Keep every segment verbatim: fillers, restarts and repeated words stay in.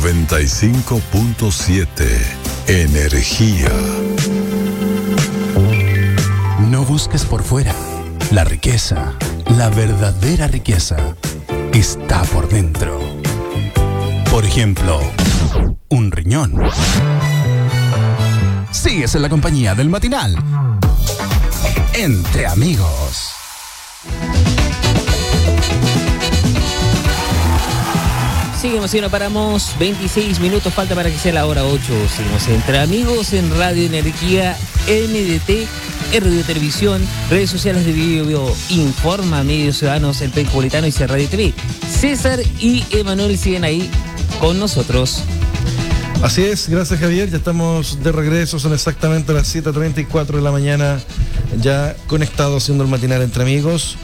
noventa y cinco punto siete. Energía. No busques por fuera. La riqueza, la verdadera riqueza, está por dentro. Por ejemplo, un riñón. Sigues en la compañía del matinal. Entre amigos. Seguimos y no paramos. veintiséis minutos falta para que sea la hora ocho. Seguimos entre amigos en Radio Energía, M D T, Radio Televisión, redes sociales de Video Informa, Medios Ciudadanos, El Pencopolitano y C Radio T V. César y Emanuel siguen ahí con nosotros. Así es, gracias Javier, ya estamos de regreso, son exactamente las siete treinta y cuatro de la mañana, ya conectados haciendo el matinal entre amigos,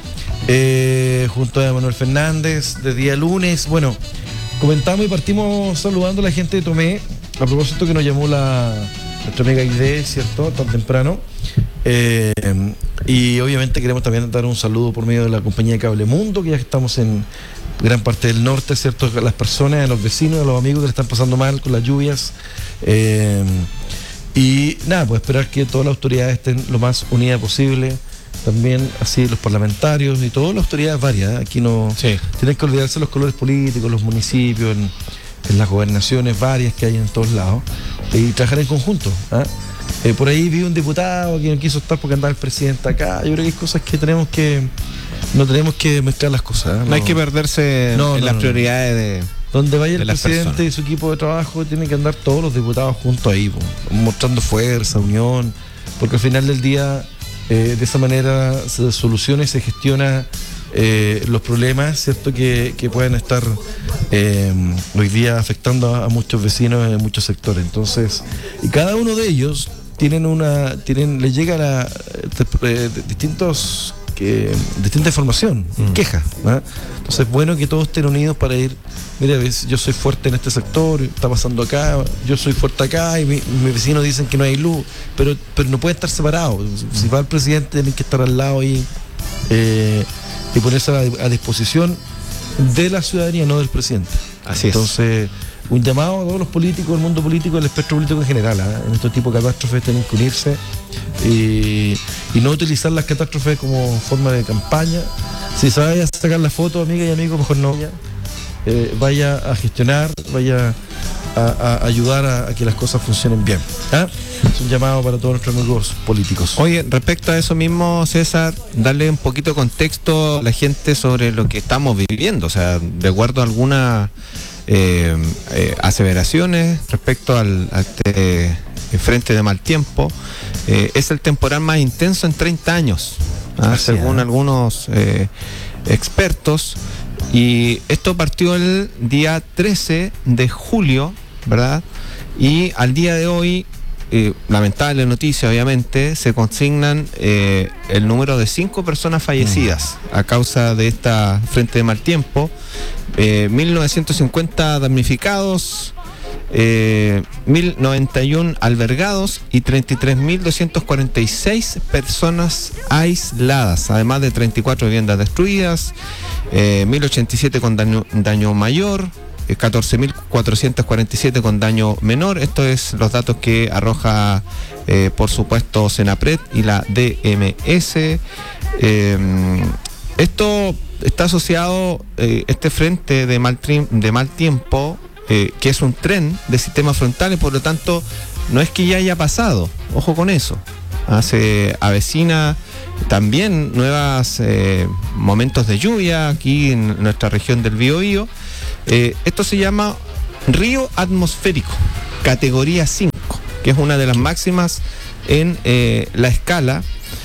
eh, junto a Emanuel Fernández, de día lunes. Bueno, comentamos y partimos saludando a la gente de Tomé, a propósito que nos llamó la nuestra amiga Aide, ¿cierto?, tan temprano. Eh, y obviamente queremos también dar un saludo por medio de la compañía de Cable Mundo, que ya estamos en gran parte del norte, ¿cierto?, a las personas, a los vecinos, a los amigos que le están pasando mal con las lluvias. Eh, y nada, pues esperar que todas las autoridades estén lo más unidas posible. También así los parlamentarios y todas las autoridades varias, ¿eh? Aquí no sí. Tienen que olvidarse los colores políticos, los municipios, en, en las gobernaciones varias que hay en todos lados, y trabajar en conjunto, ¿eh? Eh, por ahí vi un diputado que no quiso estar porque andaba el presidente acá. Yo creo que hay cosas que tenemos que no tenemos que mezclar las cosas, ¿eh? No, no hay que perderse no, en no, las no, prioridades de donde vaya de el presidente personas. Y su equipo de trabajo, tienen que andar todos los diputados juntos ahí, po, mostrando fuerza, unión, porque al final del día eh, de esa manera se soluciona y se gestiona eh, los problemas, ¿cierto?, que, que pueden estar eh, hoy día afectando a, a muchos vecinos en muchos sectores. Entonces, y cada uno de ellos tienen una, tienen, les llega la, eh, distintos que, distinta información, mm. quejas, ¿no? Entonces es bueno que todos estén unidos para ir, mira, yo soy fuerte en este sector, está pasando acá, yo soy fuerte acá, y mi, mis vecinos dicen que no hay luz, pero, pero no pueden estar separados. Si va el presidente, tienen que estar al lado y, eh, y ponerse a, a disposición de la ciudadanía, no del presidente. Así Entonces, es. Un llamado a todos los políticos, el mundo político, el espectro político en general, ¿eh? En este tipo de catástrofes tienen que unirse y, y no utilizar las catástrofes como forma de campaña. Si se vaya a sacar la foto, amiga y amigo, mejor no. Eh, vaya a gestionar, vaya a, a ayudar a, a que las cosas funcionen bien, ¿eh? Es un llamado para todos nuestros amigos políticos. Oye, respecto a eso mismo, César, darle un poquito de contexto a la gente sobre lo que estamos viviendo, o sea, de acuerdo a alguna Eh, eh, aseveraciones respecto al, a este eh, frente de mal tiempo, eh, es el temporal más intenso en treinta años, ¿ah? según es. algunos eh, expertos, y esto partió el día trece de julio, ¿verdad? Y al día de hoy, eh, lamentable noticia obviamente, se consignan eh, el número de cinco personas fallecidas mm. a causa de esta frente de mal tiempo. Eh, mil novecientos cincuenta damnificados, eh, mil noventa y uno albergados y treinta y tres mil doscientas cuarenta y seis personas aisladas, además de treinta y cuatro viviendas destruidas, eh, mil ochenta y siete con daño, daño mayor, eh, catorce mil cuatrocientos cuarenta y siete con daño menor. Esto es los datos que arroja eh, por supuesto Senapred y la D M S. Eh, esto está asociado, eh, este frente de mal, tri- de mal tiempo, eh, que es un tren de sistemas frontales, por lo tanto, no es que ya haya pasado, ojo con eso. Ah, se avecina también nuevos eh, momentos de lluvia aquí en nuestra región del Biobío. Eh, esto se llama río atmosférico, categoría cinco, que es una de las máximas en eh, la escala.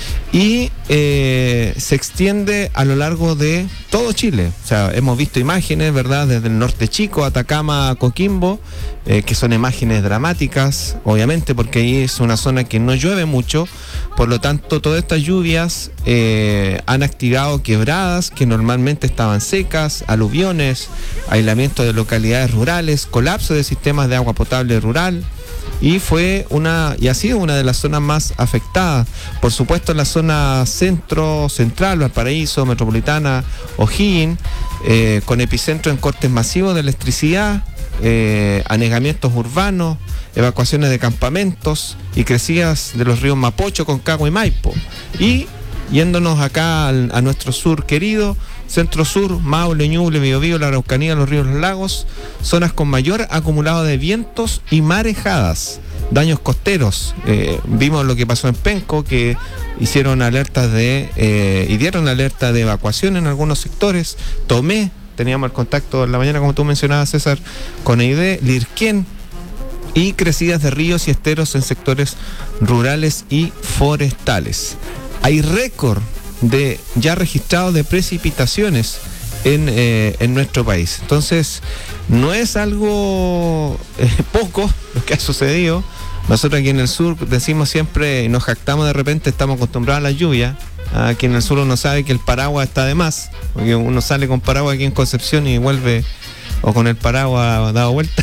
Y eh, se extiende a lo largo de todo Chile. O sea, hemos visto imágenes, ¿verdad?, desde el norte chico, Atacama, Coquimbo, eh, que son imágenes dramáticas, obviamente, porque ahí es una zona que no llueve mucho. Por lo tanto, todas estas lluvias eh, han activado quebradas que normalmente estaban secas, aluviones, aislamiento de localidades rurales, colapso de sistemas de agua potable rural. Y fue una, y ha sido una de las zonas más afectadas. Por supuesto, en la zona centro, central, Valparaíso, Metropolitana, O'Higgins, eh, con epicentro en cortes masivos de electricidad, eh, anegamientos urbanos, evacuaciones de campamentos y crecidas de los ríos Mapocho, Concagua y Maipo. Y yéndonos acá al, a nuestro sur querido, Centro Sur, Maule, Ñuble, Biobío, la Araucanía, los ríos, los lagos, zonas con mayor acumulado de vientos y marejadas, daños costeros. Eh, vimos lo que pasó en Penco, que hicieron alertas de, eh, y dieron alerta de evacuación en algunos sectores. Tomé, teníamos el contacto en la mañana, como tú mencionabas, César, con Eide, Lirquén, y crecidas de ríos y esteros en sectores rurales y forestales. Hay récord de ya registrados de precipitaciones en, eh, en nuestro país. Entonces, no es algo eh, poco lo que ha sucedido. Nosotros aquí en el sur decimos siempre y nos jactamos, de repente estamos acostumbrados a la lluvia. Aquí en el sur uno sabe que el paraguas está de más, porque uno sale con paraguas aquí en Concepción y vuelve o con el paraguas dado vuelta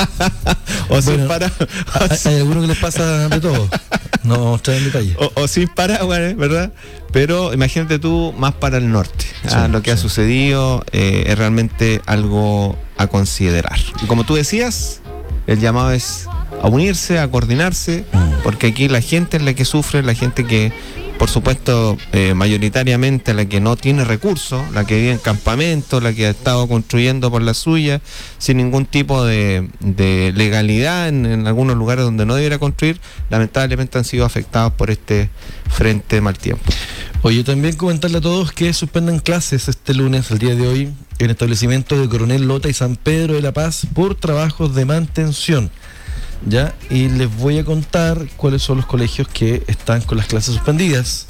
o bueno, sin paraguas. Hay, hay algunos que les pasa de todo. No vamos a entrar en detalle. O, o sin paraguas, ¿verdad? Pero imagínate tú más para el norte. Sí, ah, lo que sí ha sucedido eh, es realmente algo a considerar. Y como tú decías, el llamado es a unirse, a coordinarse, mm. porque aquí la gente es la que sufre, la gente que, por supuesto, eh, mayoritariamente la que no tiene recursos, la que vive en campamentos, la que ha estado construyendo por la suya, sin ningún tipo de, de legalidad en, en algunos lugares donde no debiera construir, lamentablemente han sido afectados por este frente de mal tiempo. Oye, también comentarle a todos que suspendan clases este lunes, el día de hoy, en establecimientos de Coronel Lota y San Pedro de la Paz por trabajos de mantención. Ya, y les voy a contar cuáles son los colegios que están con las clases suspendidas.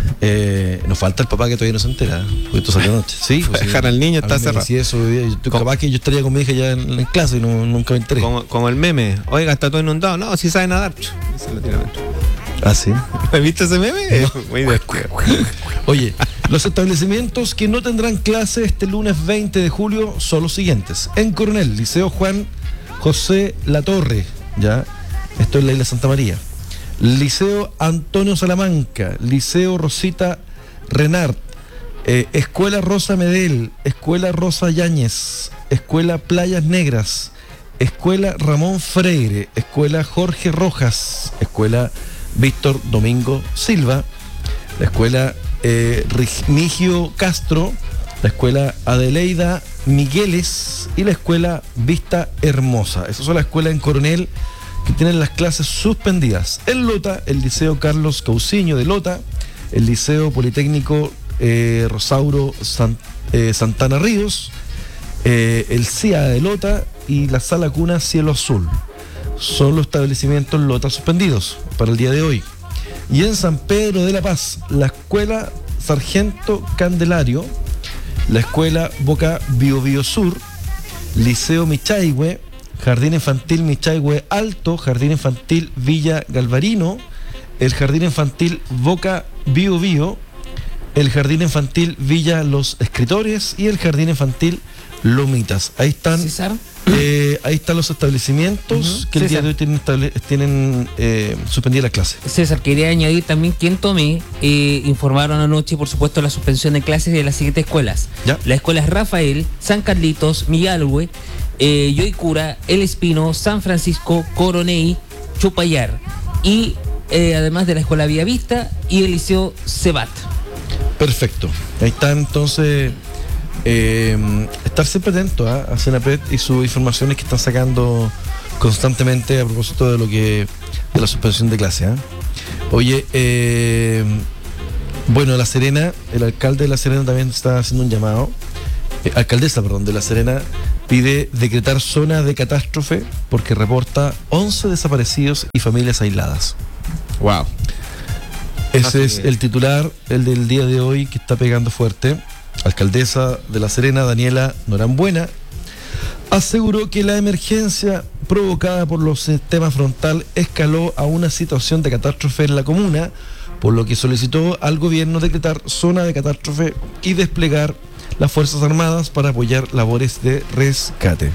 Eh, nos falta el papá que todavía no se entera, porque esto salió anoche. Sí, pues, dejar al niño está cerrado. Sí, eso, yo, capaz que yo estaría con mi hija ya en, en clase y no, nunca me enteré. Como, como el meme, oiga, está todo inundado. No, si sabe nadar. Se lo tira adentro. Ah, sí. ¿Viste ese meme? No. Muy Oye, los establecimientos que no tendrán clase este lunes veinte de julio son los siguientes. En Coronel, Liceo Juan José Latorre, ya, esto es la isla Santa María. Liceo Antonio Salamanca, Liceo Rosita Renard, eh, Escuela Rosa Medel, Escuela Rosa Yáñez, Escuela Playas Negras, Escuela Ramón Freire, Escuela Jorge Rojas, Escuela Víctor Domingo Silva, la Escuela eh, Remigio Castro, la Escuela Adeleida Migueles y la Escuela Vista Hermosa. Esas son las escuelas en Coronel que tienen las clases suspendidas. En Lota, el Liceo Carlos Cauciño de Lota, el Liceo Politécnico eh, Rosauro San, eh, Santana Ríos, eh, el C I A de Lota y la Sala Cuna Cielo Azul. Son los establecimientos Lota suspendidos para el día de hoy. Y en San Pedro de la Paz, la Escuela Sargento Candelario, la Escuela Boca Bio Bio Sur, Liceo Michaihue, Jardín Infantil Michaihue Alto, Jardín Infantil Villa Galvarino, el Jardín Infantil Boca Bio Bio, el Jardín Infantil Villa Los Escritores y el Jardín Infantil Lomitas. Ahí están. César. Eh, ahí están los establecimientos uh-huh. que el César. día de hoy tienen, estable, tienen eh, suspendida la clase. César, quería añadir también que en Tomé eh, informaron anoche, por supuesto, la suspensión de clases de las siguientes escuelas. ¿Ya? Las escuelas Rafael, San Carlitos, Migalhue, eh, Yoicura, El Espino, San Francisco, Coroney, Chupayar y eh, además de la escuela Vía Vista y el Liceo Cebat. Perfecto. Ahí están entonces. Eh, estar siempre atento ¿eh? a Senapred y sus informaciones que están sacando constantemente a propósito de lo que de la suspensión de clase. ¿eh? Oye, eh, bueno, La Serena, el alcalde de La Serena también está haciendo un llamado. Eh, alcaldesa, perdón, de La Serena pide decretar zona de catástrofe porque reporta once desaparecidos y familias aisladas. Wow. Ese Así es bien. El titular, el del día de hoy, que está pegando fuerte. Alcaldesa de La Serena, Daniela Norambuena, aseguró que la emergencia provocada por los sistemas frontal escaló a una situación de catástrofe en la comuna, por lo que solicitó al gobierno decretar zona de catástrofe y desplegar las Fuerzas Armadas para apoyar labores de rescate.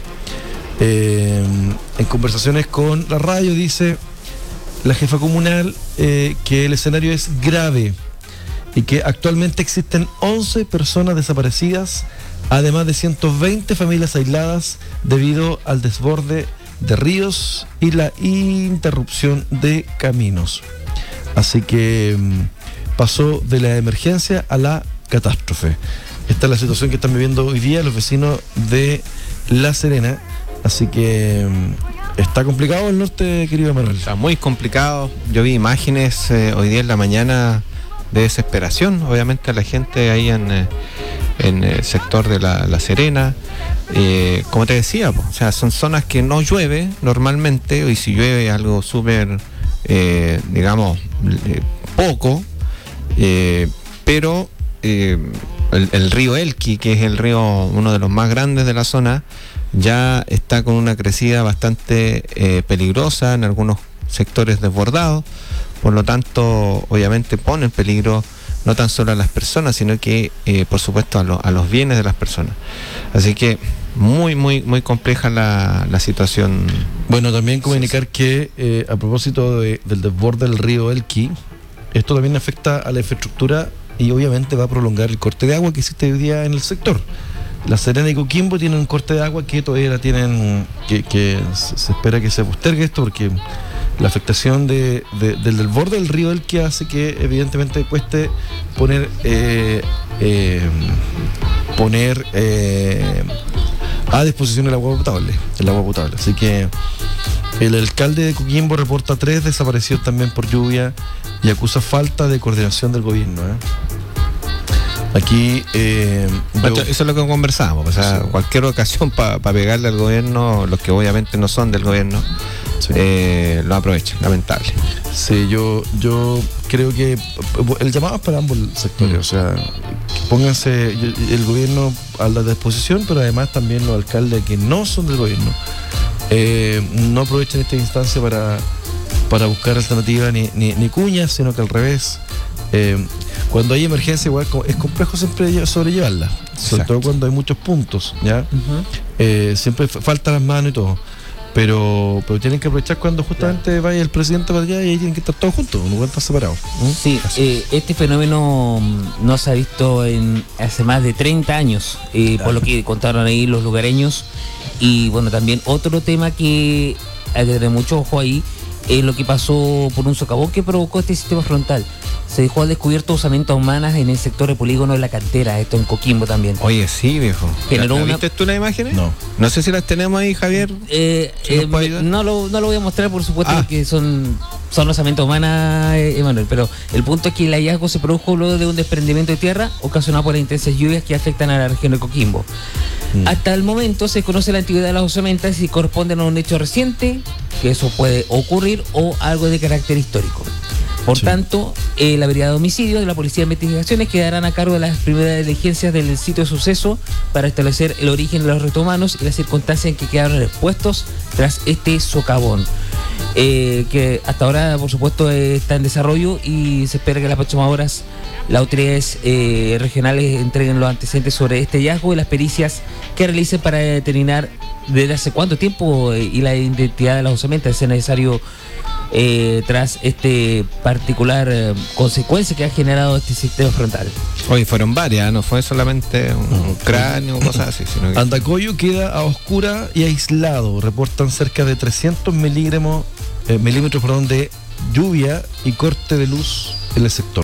Eh, en conversaciones con la radio dice la jefa comunal eh, que el escenario es grave y que actualmente existen once personas desaparecidas, además de ciento veinte familias aisladas debido al desborde de ríos y la interrupción de caminos. Así que mmm, pasó de la emergencia a la catástrofe. Esta es la situación que están viviendo hoy día los vecinos de La Serena. Así que mmm, está complicado el norte, querido Manuel. Está muy complicado. Yo vi imágenes eh, hoy día en la mañana de desesperación, obviamente, a la gente ahí en, eh, en el sector de La, la Serena. Eh, como te decía, po, o sea, son zonas que no llueve normalmente, y si llueve algo súper, eh, digamos, eh, poco, eh, pero eh, el, el río Elqui, que es el río, uno de los más grandes de la zona, ya está con una crecida bastante eh, peligrosa, en algunos sectores desbordados. Por lo tanto, obviamente pone en peligro no tan solo a las personas, sino que, eh, por supuesto, a, lo, a los bienes de las personas. Así que muy, muy, muy compleja la, la situación. Bueno, también comunicar que, eh, a propósito de, del desborde del río Elqui, esto también afecta a la infraestructura y obviamente va a prolongar el corte de agua que existe hoy día en el sector. La Serena y Coquimbo tienen un corte de agua que todavía la tienen, que, que se espera que se postergue esto, porque la afectación de, de, del, del borde del río Elqui hace que evidentemente cueste poner eh, eh, poner eh, a disposición el agua potable, el agua potable. Así que el alcalde de Coquimbo reporta tres desaparecidos también por lluvia y acusa falta de coordinación del gobierno, ¿eh? Aquí eh, yo... eso es lo que conversábamos, o sea, sí. Cualquier ocasión para pa pegarle al gobierno, los que obviamente no son del gobierno, sí. eh, lo aprovechan, lamentable. Sí, yo yo creo que el llamado es para ambos sectores, mm. o sea, pónganse el gobierno a la disposición, pero además también los alcaldes que no son del gobierno, eh, no aprovechen esta instancia para, para buscar alternativas ni, ni, ni cuñas, sino que al revés. Eh, cuando hay emergencia igual es complejo siempre sobrellevarla, sobre Exacto. todo cuando hay muchos puntos, ¿ya? Uh-huh. Eh, siempre faltan las manos y todo, pero pero tienen que aprovechar cuando justamente yeah. vaya el presidente para allá y ahí tienen que estar todos juntos, no pueden estar separados. ¿Mm? Sí, eh, este fenómeno no se ha visto en hace más de treinta años, eh, claro. por lo que contaron ahí los lugareños. Y bueno, también otro tema que hay que tener mucho ojo ahí es lo que pasó por un socavón que provocó este sistema frontal. Se dejó al descubierto osamentas humanas en el sector de polígono de La Cantera, esto en Coquimbo también. Oye, sí, viejo. Generó ¿La, una... ¿Viste tú las imágenes? No. No sé si las tenemos ahí, Javier. Eh, eh, no, lo, no lo voy a mostrar, por supuesto, ah. porque son, son osamentas humanas, eh, Emanuel. Pero el punto es que el hallazgo se produjo luego de un desprendimiento de tierra ocasionado por las intensas lluvias que afectan a la región de Coquimbo. Mm. Hasta el momento se conoce la antigüedad de las osamentas y si corresponden a un hecho reciente, que eso puede ocurrir, o algo de carácter histórico. Por sí. tanto, eh, la Brigada de Homicidios de la Policía de Investigaciones quedarán a cargo de las primeras diligencias del sitio de suceso para establecer el origen de los restos humanos y las circunstancias en que quedaron expuestos tras este socavón. Eh, que hasta ahora, por supuesto, eh, está en desarrollo y se espera que en las próximas horas las autoridades eh, regionales entreguen los antecedentes sobre este hallazgo y las pericias que realicen para determinar desde hace cuánto tiempo eh, y la identidad de las osamentas es necesario eh, tras este particular eh, consecuencia que ha generado este sistema frontal. Hoy fueron varias, no fue solamente un, un cráneo o cosas así, sino que... Andacoyo queda a oscura y aislado, reportan cerca de trescientos milímetros, eh, milímetros perdón, de lluvia y corte de luz en el sector.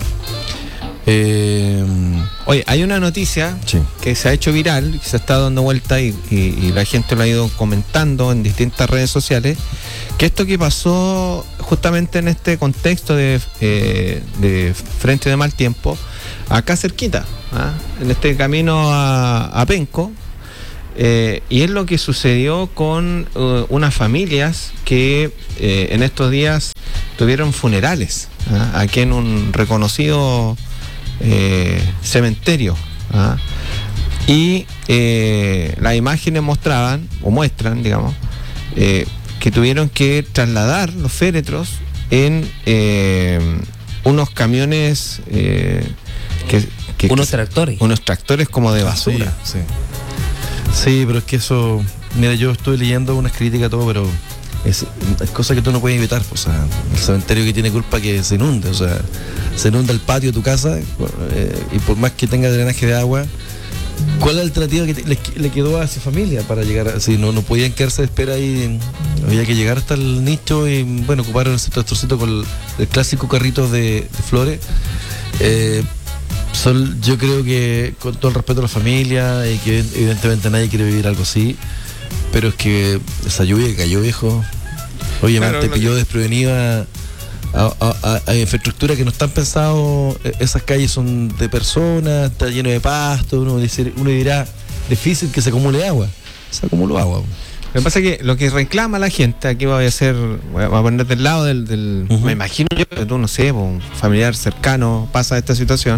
Eh, Oye, hay una noticia sí. que se ha hecho viral, que se está dando vuelta y, y, y la gente lo ha ido comentando en distintas redes sociales, que esto que pasó justamente en este contexto de, eh, de frente de mal tiempo, acá cerquita, ¿eh? en este camino a, a Penco, eh, y es lo que sucedió con uh, unas familias que eh, en estos días tuvieron funerales, ¿eh? aquí en un reconocido Eh, cementerio, ¿ah? y eh, las imágenes mostraban o muestran, digamos, eh, que tuvieron que trasladar los féretros en eh, unos camiones eh, que, que unos que, tractores unos tractores como de basura. Sí, sí. sí, pero es que eso, mira, yo estuve leyendo unas críticas todo, pero es, es cosa que tú no puedes evitar. O sea, el cementerio que tiene culpa que se inunde, o sea, se inunda el patio de tu casa, eh, y por más que tenga drenaje de agua, ¿Cuál es la alternativa que te- le, le quedó a esa familia para llegar? A, si no, no podían quedarse de espera ahí, había que llegar hasta el nicho y bueno, ocuparon ese tractorcito con el, el clásico carrito de, de flores. Eh, son, yo creo que con todo el respeto a la familia y que evidentemente nadie quiere vivir algo así, pero es que esa lluvia que cayó, viejo, obviamente Claro, lo pilló que- desprevenida a, a- a- a infraestructura que no están pensados. eh, Esas calles son de personas, está lleno de pasto. Uno, dice- uno dirá, difícil que se acumule agua. Se acumuló agua. Lo que pasa es que lo que reclama la gente, aquí voy a hacer, voy a poner del lado del, del Ujú. me imagino yo que tú, no sé, un familiar cercano pasa esta situación,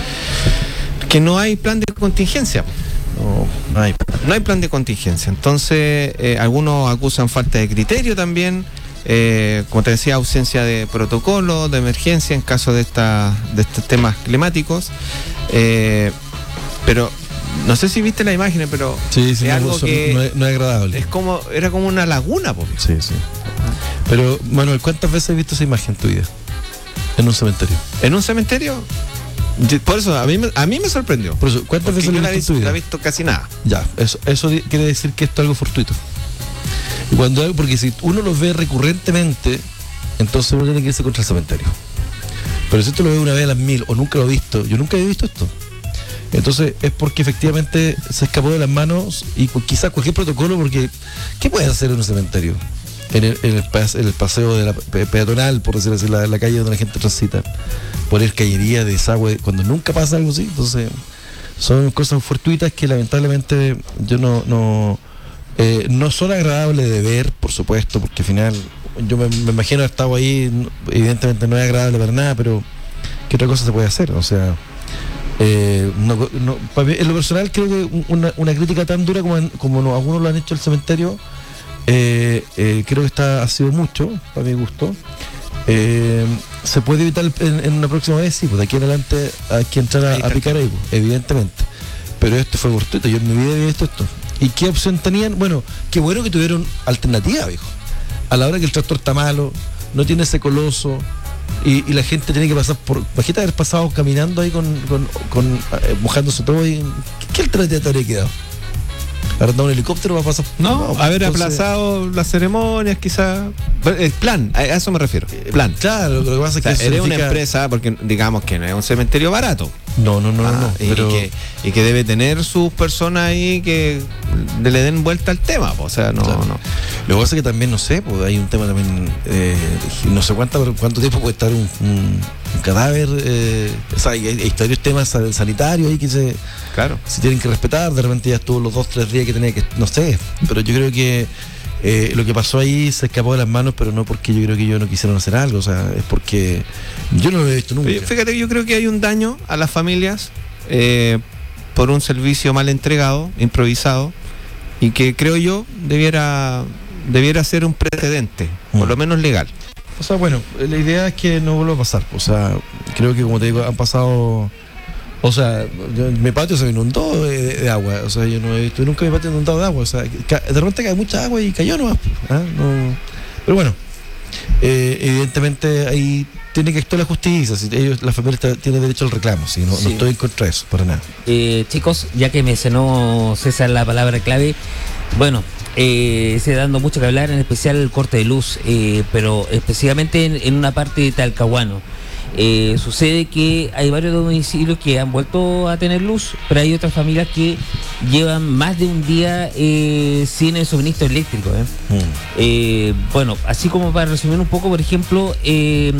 que no hay plan de contingencia. No, ay, No hay plan de contingencia. Entonces, eh, algunos acusan falta de criterio también. Eh, como te decía, ausencia de protocolo de emergencia en caso de, esta, de estos temas climáticos. Eh, pero no sé si viste las imágenes, pero sí, sí, es no, algo son- que no es, no es agradable. es como, era como una laguna, po. Sí, sí. Pero, Manuel, ¿cuántas veces has visto esa imagen en tu vida? En un cementerio. En un cementerio. Yo- Por eso, a mí, me- a mí me sorprendió. Por eso, ¿cuántas Porque veces yo lo la has he visto en visto, tu la he vida? visto casi nada. Ya, eso, eso di- quiere decir que esto es algo fortuito. Y cuando hay- porque si uno lo ve recurrentemente, entonces uno tiene que irse contra el cementerio. Pero si tú lo ves una vez a las mil o nunca lo he visto, yo nunca he visto esto. Entonces es porque efectivamente se escapó de las manos y cu- quizás cualquier protocolo, porque ¿qué puedes hacer en un cementerio? En el, en el, pas- en el paseo de la pe- peatonal, por decirlo así, la, la calle donde la gente transita, poner cañería, desagüe, cuando nunca pasa algo así. Entonces son cosas fortuitas que lamentablemente yo no no eh, no son agradables de ver, por supuesto, porque al final yo me, me imagino haber estado ahí, no- evidentemente no es agradable para nada, pero ¿qué otra cosa se puede hacer? O sea, eh, no- no- para mí, en lo personal creo que una, una crítica tan dura como, en- como no- algunos lo han hecho al cementerio, eh, eh, creo que está, ha sido mucho, para mi gusto. Eh, ¿Se puede evitar en, en una próxima vez? Sí, pues de aquí en adelante hay que entrar Ahí a, está. a picar ahí, pues, evidentemente. Pero esto fue fortuito, yo en mi vida había visto esto. ¿Y qué opción tenían? Bueno, qué bueno que tuvieron alternativa, viejo. A la hora que el tractor está malo, no tiene ese coloso, y, y la gente tiene que pasar por. Imagínate haber pasado caminando ahí con, con, con, eh, mojándose todo y. ¿Qué, qué alternativa te habría quedado? Ahora anda un helicóptero va a pasar. No, haber entonces- aplazado las ceremonias, quizás. El plan, a eso me refiero. Plan. Claro, lo que pasa O es sea, que. eres una significa- empresa, porque digamos que no es un cementerio barato. No, no, no, Ah, no. y, Pero, y que, y que debe tener sus personas ahí que le den vuelta al tema. Po. O sea, no, Claro. no. Lo que pasa es que también, no sé, pues hay un tema también, eh, no sé cuánto, cuánto tiempo puede estar un, un- un cadáver, eh, o sea, hay, hay varios temas san- sanitarios ahí que se, Claro. se tienen que respetar, de repente ya estuvo los dos, tres días que tenía que, no sé, pero yo creo que eh, lo que pasó ahí se escapó de las manos, pero no porque yo creo que ellos no quisieron hacer algo, o sea, es porque yo no lo he visto nunca. Oye, Fíjate, yo creo que hay un daño a las familias eh, por un servicio mal entregado, improvisado, y que creo yo debiera, debiera ser un precedente, por Mm. lo menos legal. O sea, bueno, la idea es que no vuelva a pasar. O sea, creo que como te digo, han pasado. O sea, yo- mi patio se me inundó de, de- de agua. O sea, yo no he visto nunca mi patio inundado de agua. O sea, ca- de repente cae mucha agua y cayó nomás. ¿Ah? No. Pero bueno, eh, evidentemente ahí tiene que actuar la justicia. Si ellos, la familia está- tiene derecho al reclamo. Si no, Sí. no estoy en contra de eso, para nada. Eh, chicos, ya que mencionó César la palabra clave, bueno, eh, se dando mucho que hablar, en especial el corte de luz, eh, pero específicamente en, en una parte de Talcahuano. Eh, sucede que hay varios domicilios que han vuelto a tener luz, pero hay otras familias que llevan más de un día eh, sin el suministro eléctrico. ¿eh? Mm. Eh, bueno, así como para resumir un poco, por ejemplo, eh,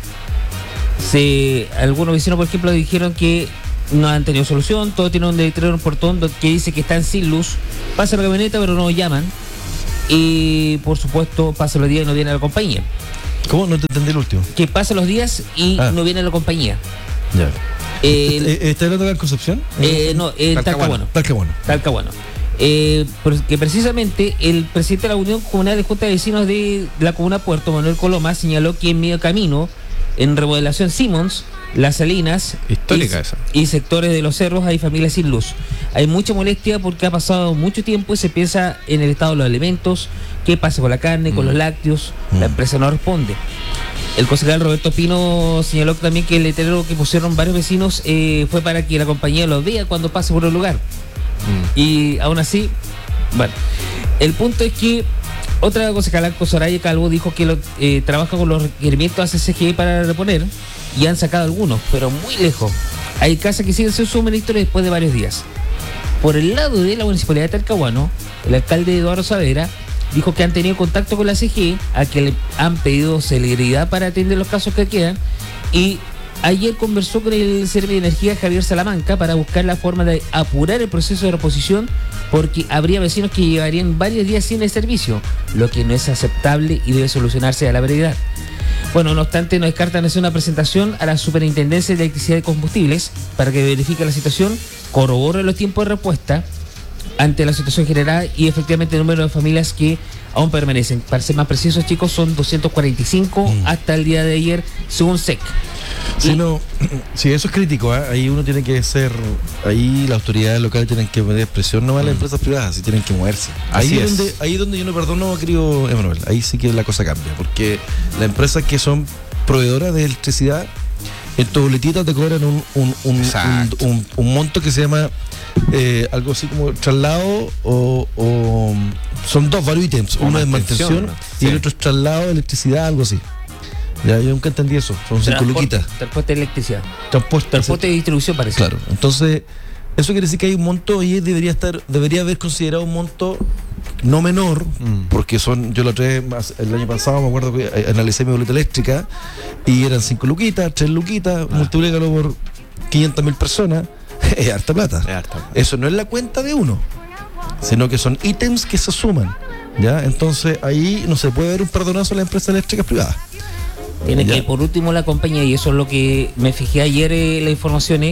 se, algunos vecinos, por ejemplo, dijeron que no han tenido solución, todos tienen un letrero en un portón do- que dice que están sin luz, pasa la camioneta pero no llaman, y por supuesto pasan los días y no viene la compañía. ¿Cómo? No te entendí el último. Que pasan los días y Ah. no viene la compañía. Ya. Eh, Eh, ¿Está hablando de la Concepción? eh, no, en Talcahuano. Talcahuano. Tal que bueno. Talcahuano. Eh, porque precisamente el presidente de la Unión Comunal de Junta de Vecinos de la Comuna Puerto, Manuel Coloma, señaló que en medio camino, en remodelación Simmons, Las Salinas Histórica y, esa. y sectores de los cerros hay familias sin luz. Hay mucha molestia porque ha pasado mucho tiempo y se piensa en el estado de los alimentos, qué pasa con la carne, con Mm. los lácteos, Mm. la empresa no responde. El concejal Roberto Pino señaló también que el letrero que pusieron varios vecinos eh, fue para que la compañía lo vea cuando pase por el lugar. Mm. Y aún así, bueno, el punto es que otra concejala, Soraya Calvo, dijo que lo, eh, trabaja con los requerimientos A C C G para reponer y han sacado algunos, pero muy lejos. Hay casas que siguen sin suministro después de varios días. Por el lado de la municipalidad de Talcahuano, el alcalde Eduardo Saavedra dijo que han tenido contacto con la C G, a que le han pedido celeridad para atender los casos que quedan, y ayer conversó con el Servicio de Energía Javier Salamanca para buscar la forma de apurar el proceso de reposición, porque habría vecinos que llevarían varios días sin el servicio, lo que no es aceptable y debe solucionarse a la brevedad. Bueno, no obstante, no descartan hacer una presentación a la Superintendencia de Electricidad y Combustibles para que verifique la situación, corrobore los tiempos de respuesta ante la situación general y efectivamente el número de familias que aún permanecen. Para ser más precisos, chicos, son doscientos cuarenta y cinco mm. hasta el día de ayer, según S E C. Sí, no, sí, eso es crítico, ¿eh? Ahí uno tiene que ser, ahí las autoridades locales tienen que meter presión, no a las mm. empresas privadas, sí tienen que moverse. Ahí es donde, ahí es donde yo no perdono, querido Emanuel, ahí sí que la cosa cambia, porque las empresas que son proveedoras de electricidad, en tu boletita te cobran un, un, un, un, un, un monto que se llama eh, algo así como traslado o, o son dos varios ítems, uno es mantención, ¿no? Y sí. El otro es traslado de electricidad, algo así. Ya, yo nunca entendí eso, son cinco luquitas. Transporte de electricidad. Transporte, transporte de distribución parece. Claro, entonces eso quiere decir que hay un monto y debería estar, debería haber considerado un monto no menor, mm. porque son, yo lo traje el año pasado, me acuerdo que analicé mi boleta eléctrica y eran cinco luquitas, tres luquitas, ah. multiplícalo por quinientas mil personas, es harta plata. Es harta plata. Eso no es la cuenta de uno, sino que son ítems que se suman, ¿ya? Entonces ahí no se puede ver un perdonazo a las empresas eléctricas privadas. Tiene ya. Que por último la compañía, y eso es lo que me fijé ayer en eh, las informaciones,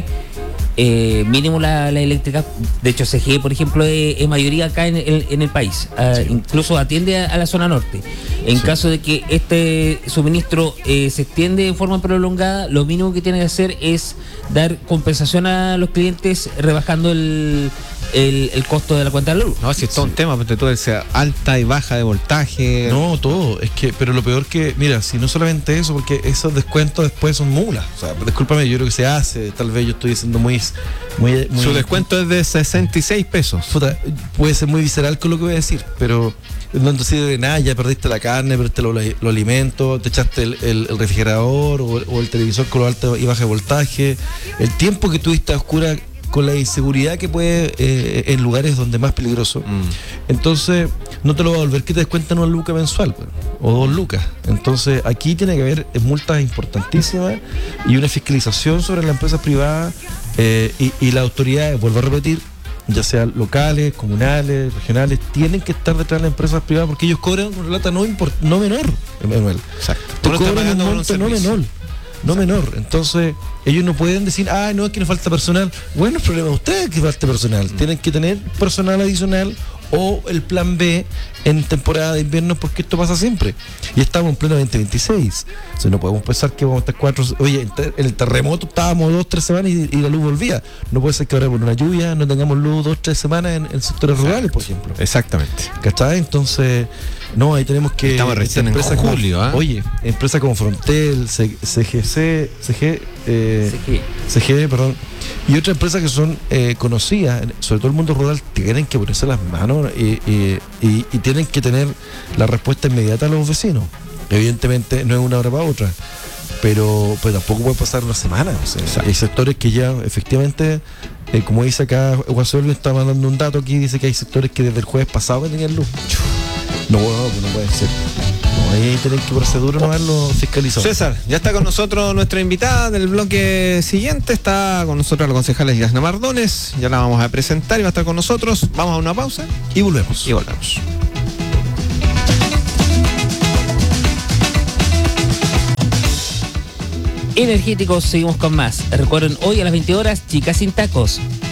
eh, mínimo la, la eléctrica, de hecho C G E, por ejemplo, es, es mayoría acá en el, en el país, uh, sí. Incluso atiende a, a la zona norte. En sí. Caso de que este suministro eh, se extiende en forma prolongada, lo mínimo que tiene que hacer es dar compensación a los clientes rebajando el, el, el costo de la cuenta de la luz. No, si es todo sí. un tema, porque todo sea alta y baja de voltaje. No, todo, es que, pero lo peor que, mira, si no solamente eso, porque esos descuentos después son mulas. O sea, discúlpame, yo creo que se hace, tal vez yo estoy siendo muy, muy, muy su descuento es de sesenta y seis pesos. Puta, puede ser muy visceral con lo que voy a decir, pero no te sirve de nada, ya perdiste la carne, perdiste los lo alimentos, te echaste el, el, el refrigerador o, o el televisor con lo alto y baja de voltaje, el tiempo que tuviste a oscura con la inseguridad que puede eh, en lugares donde es más peligroso. Mm. Entonces, no te lo va a volver que te descuentan una luca mensual, pues, o dos lucas. Entonces, aquí tiene que haber multas importantísimas y una fiscalización sobre las empresas privadas eh, y, y las autoridades, vuelvo a repetir, ya sean locales, comunales, regionales, tienen que estar detrás de las empresas privadas porque ellos cobran una plata no, import, no menor, Emanuel. Exacto. Te cobran un monto no menor. No Exacto. menor, entonces ellos no pueden decir, ah, no, es que nos falta personal. Bueno, el problema de ustedes es que falte personal. Mm. Tienen que tener personal adicional o el plan B en temporada de invierno, porque esto pasa siempre. Y estamos en pleno veinte veintiséis. O sea, no podemos pensar que vamos a estar cuatro. Oye, en el terremoto estábamos dos, tres semanas y, y la luz volvía. No puede ser que ahora por una lluvia no tengamos luz dos, tres semanas en, en sectores Exacto. rurales, por ejemplo. Exactamente. ¿Cachai? Entonces, no, ahí tenemos que. Estamos recién en julio, como, ¿eh? Oye, empresas como Frontel, C G C, C G, eh, C G, perdón, y otras empresas que son eh, conocidas, sobre todo el mundo rural, tienen que ponerse las manos y, y, y, y tienen que tener la respuesta inmediata a los vecinos. Evidentemente no es una hora para otra, pero pues tampoco puede pasar una semana. O sea, hay sectores que ya efectivamente, eh, como dice acá Guasolio, está mandando un dato aquí, dice que hay sectores que desde el jueves pasado que tenían luz. No, no, no puede ser. No, ahí tienen que proceder no haberlo fiscalizado. César, ya está con nosotros nuestra invitada del bloque siguiente. Está con nosotros la concejala Yasna Mardones. Ya la vamos a presentar y va a estar con nosotros. Vamos a una pausa y volvemos. Y volvemos. Energéticos, seguimos con más. Recuerden, hoy a las veinte horas, Chicas sin Tacos.